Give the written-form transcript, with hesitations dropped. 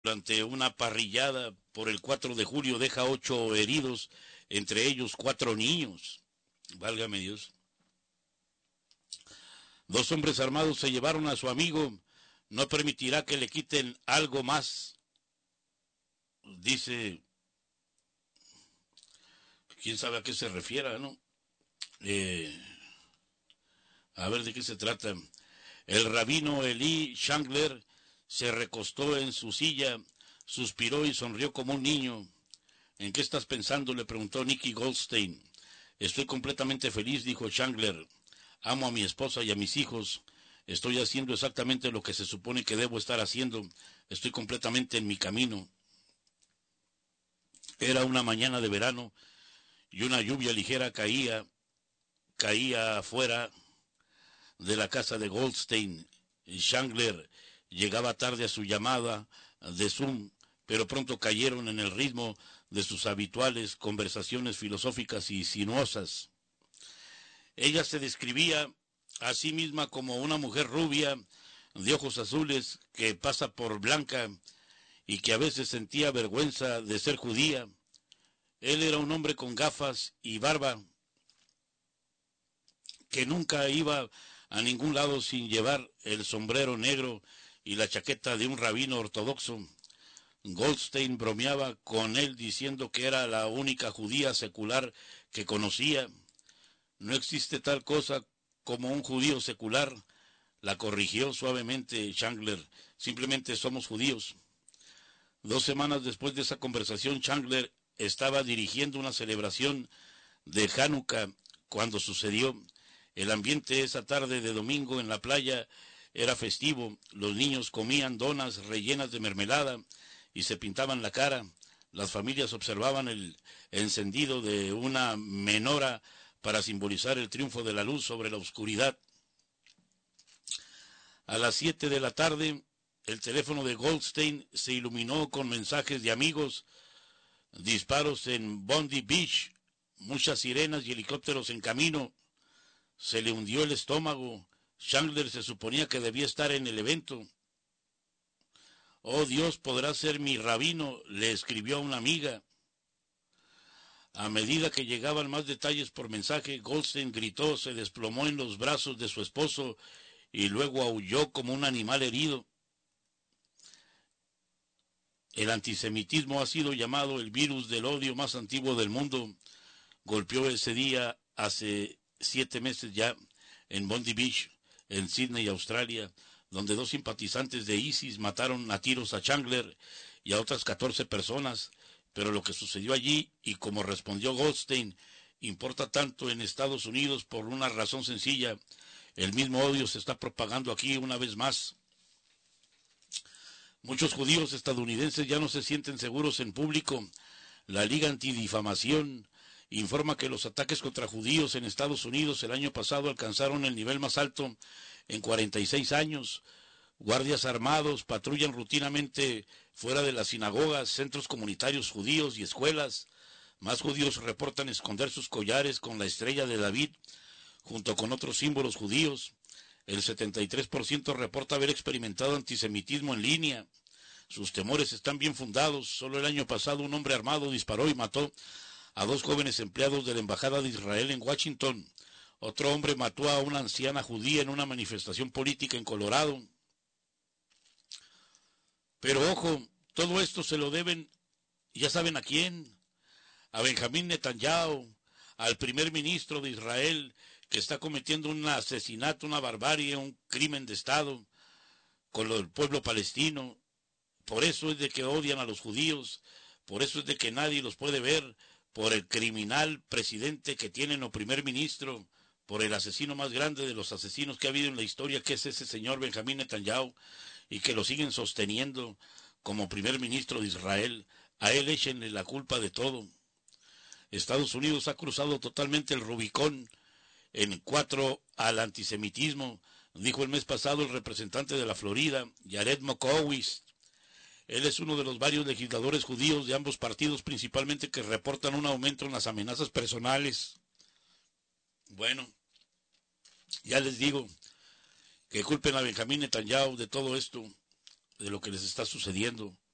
durante una parrillada por el 4 de julio deja 8 heridos, entre ellos 4 niños. Válgame Dios. 2 hombres armados se llevaron a su amigo. No permitirá que le quiten algo más. Dice, quién sabe a qué se refiera, ¿no? A ver de qué se trata. El rabino Eli Shangler se recostó en su silla, suspiró y sonrió como un niño. ¿En qué estás pensando?, le preguntó Nicky Goldstein. Estoy completamente feliz, dijo Shangler. Amo a mi esposa y a mis hijos. Estoy haciendo exactamente lo que se supone que debo estar haciendo. Estoy completamente en mi camino. Era una mañana de verano y una lluvia ligera caía afuera de la casa de Goldstein. Shangler llegaba tarde a su llamada de Zoom, pero pronto cayeron en el ritmo de sus habituales conversaciones filosóficas y sinuosas. Ella se describía a sí misma como una mujer rubia, de ojos azules, que pasa por blanca y que a veces sentía vergüenza de ser judía. Él era un hombre con gafas y barba, que nunca iba a ningún lado sin llevar el sombrero negro y la chaqueta de un rabino ortodoxo. Goldstein bromeaba con él diciendo que era la única judía secular que conocía. No existe tal cosa como un judío secular, la corrigió suavemente Shangler. Simplemente somos judíos. 2 semanas después de esa conversación, Shangler estaba dirigiendo una celebración de Hanukkah cuando sucedió. El ambiente esa tarde de domingo en la playa era festivo. Los niños comían donas rellenas de mermelada y se pintaban la cara. Las familias observaban el encendido de una menora para simbolizar el triunfo de la luz sobre la oscuridad. A las 7 de la tarde, el teléfono de Goldstein se iluminó con mensajes de amigos, disparos en Bondi Beach, muchas sirenas y helicópteros en camino. Se le hundió el estómago. Shangler se suponía que debía estar en el evento. Oh Dios, ¿podrá ser mi rabino?, le escribió a una amiga. A medida que llegaban más detalles por mensaje, Goldstein gritó, se desplomó en los brazos de su esposo y luego aulló como un animal herido. El antisemitismo ha sido llamado el virus del odio más antiguo del mundo. Golpeó ese día hace 7 meses ya en Bondi Beach, en Sydney, Australia, donde 2 simpatizantes de ISIS mataron a tiros a Shangler y a otras 14 personas. Pero lo que sucedió allí, y como respondió Goldstein, importa tanto en Estados Unidos por una razón sencilla: el mismo odio se está propagando aquí una vez más. Muchos judíos estadounidenses ya no se sienten seguros en público. La Liga Antidifamación informa que los ataques contra judíos en Estados Unidos el año pasado alcanzaron el nivel más alto en 46 años. Guardias armados patrullan rutinamente fuera de las sinagogas, centros comunitarios judíos y escuelas. Más judíos reportan esconder sus collares con la estrella de David junto con otros símbolos judíos. El 73% reporta haber experimentado antisemitismo en línea. Sus temores están bien fundados. Solo el año pasado un hombre armado disparó y mató a 2 jóvenes empleados de la Embajada de Israel en Washington. Otro hombre mató a una anciana judía en una manifestación política en Colorado. Pero ojo, todo esto se lo deben, ya saben a quién: a Benjamín Netanyahu, al primer ministro de Israel, que está cometiendo un asesinato, una barbarie, un crimen de Estado con el pueblo palestino. Por eso es de que odian a los judíos, por eso es de que nadie los puede ver, por el criminal presidente que tienen o primer ministro, por el asesino más grande de los asesinos que ha habido en la historia, que es ese señor Benjamín Netanyahu, y que lo siguen sosteniendo como primer ministro de Israel. A él échenle la culpa de todo. Estados Unidos ha cruzado totalmente el Rubicón en cuanto al antisemitismo, dijo el mes pasado el representante de la Florida, Jared Moskowitz. Él es uno de los varios legisladores judíos de ambos partidos, principalmente, que reportan un aumento en las amenazas personales. Bueno, ya les digo, que culpen a Benjamín Netanyahu de todo esto, de lo que les está sucediendo.